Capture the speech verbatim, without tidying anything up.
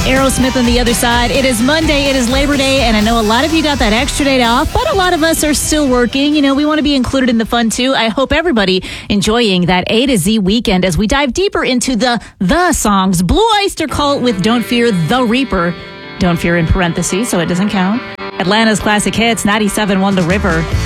Aerosmith on the other side. It is Monday, it is Labor Day, and I know a lot of you got that extra day off, but a lot of us are still working. You know, we want to be included in the fun too. I hope everybody enjoying that A to Z weekend as we dive deeper into the the songs. Blue Oyster Cult with Don't Fear the Reaper. Don't fear in parentheses, so it doesn't count. Atlanta's classic hits, ninety-seven point one The River.